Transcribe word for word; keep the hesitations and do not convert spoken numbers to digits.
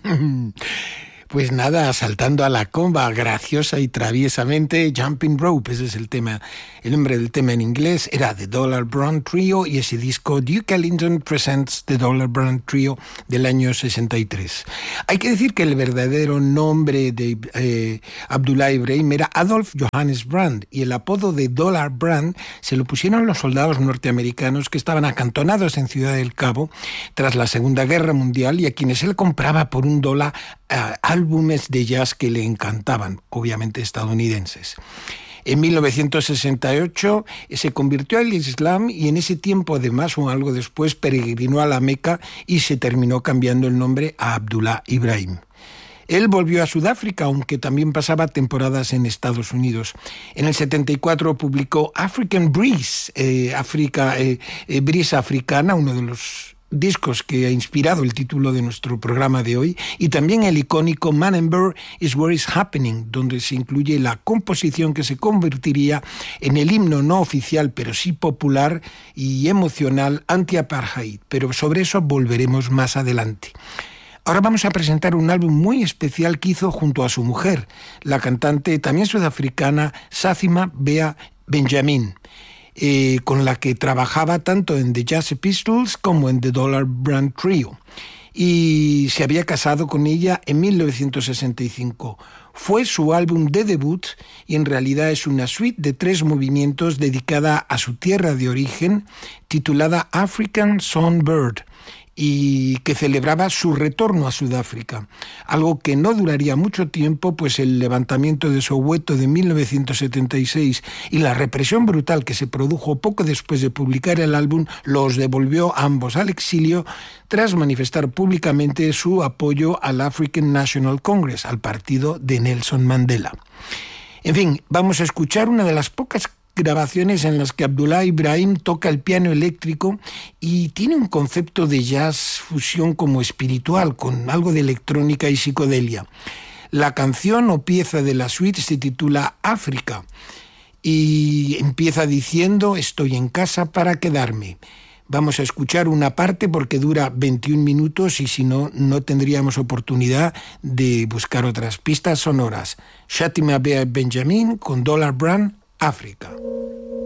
Pues nada, saltando a la comba, graciosa y traviesamente, Jumping Rope, ese es el tema, el nombre del tema en inglés, era The Dollar Brown Trio y ese disco Duke Ellington Presents The Dollar Brown Trio del año sesenta y tres. Hay que decir que el verdadero nombre de eh, Abdullah Ibrahim era Adolf Johannes Brand y el apodo de Dollar Brand se lo pusieron los soldados norteamericanos que estaban acantonados en Ciudad del Cabo tras la Segunda Guerra Mundial y a quienes él compraba por un dólar uh, álbumes de jazz que le encantaban, obviamente estadounidenses. En mil novecientos sesenta y ocho se convirtió al Islam y en ese tiempo, además, o algo después, peregrinó a la Meca y se terminó cambiando el nombre a Abdullah Ibrahim. Él volvió a Sudáfrica, aunque también pasaba temporadas en Estados Unidos. En el setenta y cuatro publicó African Breeze, eh, África, eh, eh, Brisa Africana, uno de los discos que ha inspirado el título de nuestro programa de hoy, y también el icónico Man and Bird is Where It's Happening, donde se incluye la composición que se convertiría en el himno no oficial, pero sí popular y emocional anti-apartheid, pero sobre eso volveremos más adelante. Ahora vamos a presentar un álbum muy especial que hizo junto a su mujer, la cantante también sudafricana Sathima Bea Benjamin, Eh, con la que trabajaba tanto en The Jazz Pistols como en The Dollar Brand Trio, y se había casado con ella en mil novecientos sesenta y cinco. Fue su álbum de debut y en realidad es una suite de tres movimientos dedicada a su tierra de origen, titulada African Songbird, y que celebraba su retorno a Sudáfrica, algo que no duraría mucho tiempo, pues el levantamiento de Soweto de mil novecientos setenta y seis y la represión brutal que se produjo poco después de publicar el álbum los devolvió a ambos al exilio tras manifestar públicamente su apoyo al African National Congress, al partido de Nelson Mandela. En fin, vamos a escuchar una de las pocas grabaciones en las que Abdullah Ibrahim toca el piano eléctrico y tiene un concepto de jazz fusión como espiritual, con algo de electrónica y psicodelia. La canción o pieza de la suite se titula África y empieza diciendo: estoy en casa para quedarme. Vamos a escuchar una parte porque dura veintiún minutos y si no, no tendríamos oportunidad de buscar otras pistas sonoras. Sathima Bea Benjamin con Dollar Brand, África.